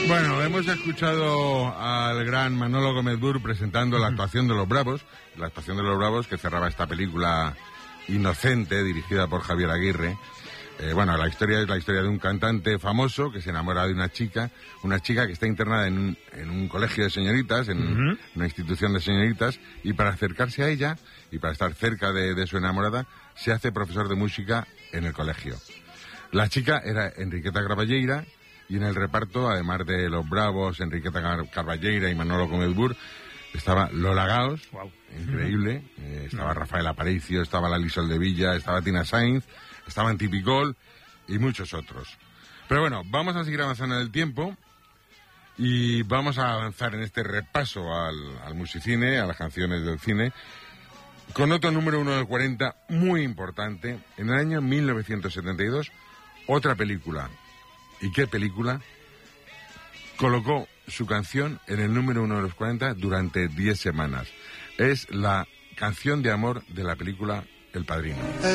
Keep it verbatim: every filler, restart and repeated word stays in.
Bueno, hemos escuchado al gran Manolo Gómez Bur presentando la actuación de Los Bravos, la actuación de Los Bravos que cerraba esta película Inocente, dirigida por Javier Aguirre. Eh, bueno, la historia es la historia de un cantante famoso que se enamora de una chica, una chica que está internada en un, en un colegio de señoritas, en uh-huh. una institución de señoritas, y para acercarse a ella y para estar cerca de, de su enamorada, se hace profesor de música en el colegio. La chica era Enriqueta Carballeira, y en el reparto, además de Los Bravos, Enriqueta Carballeira y Manolo Gómez Bur, estaba Lola Gaos, wow. increíble, eh, estaba Rafael Aparicio, estaba Lali Soldevilla, estaba Tina Sainz, estaba Antipicol y muchos otros. Pero bueno, vamos a seguir avanzando en el tiempo y vamos a avanzar en este repaso al, al musicine, a las canciones del cine, con otro número uno del cuarenta muy importante. En el año mil novecientos setenta y dos, otra película. ¿Y qué película? Colocó su canción en el número uno de los cuarenta durante diez semanas. Es la canción de amor de la película El Padrino.